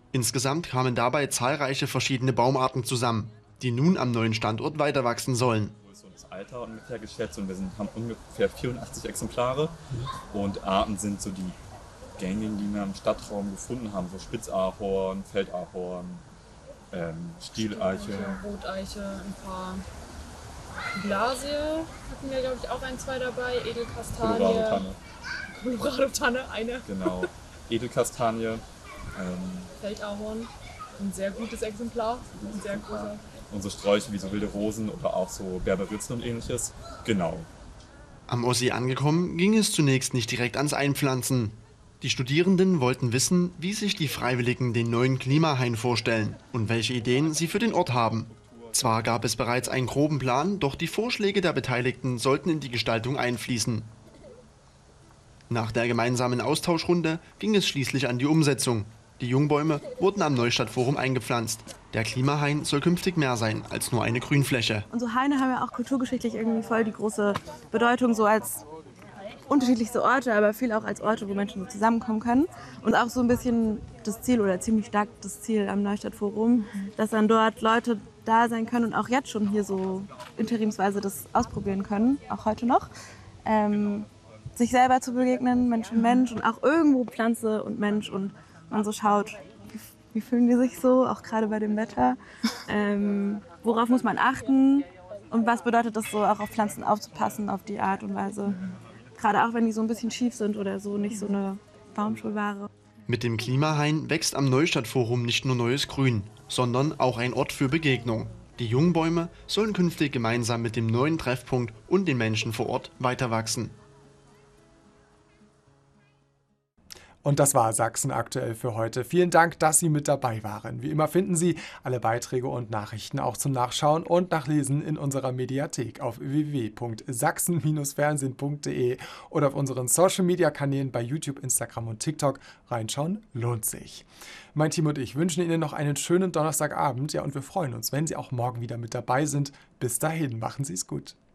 Insgesamt kamen dabei zahlreiche verschiedene Baumarten zusammen, die nun am neuen Standort weiter wachsen sollen. Größe und das Alter ungefähr geschätzt und haben ungefähr 84 Exemplare. Und Arten sind so die gängigen, die wir im Stadtraum gefunden haben, so Spitzahorn, Feldahorn, Stieleiche. Roteiche, ein paar Glasie hatten wir, glaube ich, auch ein, zwei dabei, Edelkastanie. Colorado-Tanne. Colorado-Tanne, eine. Genau. Edelkastanie. Feldahorn, ein sehr gutes Exemplar, ein sehr großer. Unsere Sträuche wie so wilde Rosen oder auch so Berberitzen und ähnliches. Genau. Am Ossi angekommen, ging es zunächst nicht direkt ans Einpflanzen. Die Studierenden wollten wissen, wie sich die Freiwilligen den neuen Klimahain vorstellen und welche Ideen sie für den Ort haben. Zwar gab es bereits einen groben Plan, doch die Vorschläge der Beteiligten sollten in die Gestaltung einfließen. Nach der gemeinsamen Austauschrunde ging es schließlich an die Umsetzung. Die Jungbäume wurden am Neustadtforum eingepflanzt. Der Klimahain soll künftig mehr sein als nur eine Grünfläche. Und so Haine haben ja auch kulturgeschichtlich irgendwie voll die große Bedeutung, so als unterschiedlichste Orte, aber viel auch als Orte, wo Menschen so zusammenkommen können. Und auch so ein bisschen das Ziel oder ziemlich stark das Ziel am Neustadtforum, dass dann dort Leute da sein können und auch jetzt schon hier so interimsweise das ausprobieren können, auch heute noch. Sich selber zu begegnen, Mensch und Mensch und auch irgendwo Pflanze und Mensch und man so schaut, wie fühlen die sich so, auch gerade bei dem Wetter. Worauf muss man achten und was bedeutet das so, auch auf Pflanzen aufzupassen auf die Art und Weise. Gerade auch wenn die so ein bisschen schief sind oder so, nicht so eine Baumschulware. Mit dem Klimahain wächst am Neustadtforum nicht nur neues Grün, sondern auch ein Ort für Begegnung. Die Jungbäume sollen künftig gemeinsam mit dem neuen Treffpunkt und den Menschen vor Ort weiter wachsen. Und das war Sachsen aktuell für heute. Vielen Dank, dass Sie mit dabei waren. Wie immer finden Sie alle Beiträge und Nachrichten auch zum Nachschauen und Nachlesen in unserer Mediathek auf www.sachsen-fernsehen.de oder auf unseren Social-Media-Kanälen bei YouTube, Instagram und TikTok. Reinschauen lohnt sich. Mein Team und ich wünschen Ihnen noch einen schönen Donnerstagabend. Ja, und wir freuen uns, wenn Sie auch morgen wieder mit dabei sind. Bis dahin, machen Sie es gut.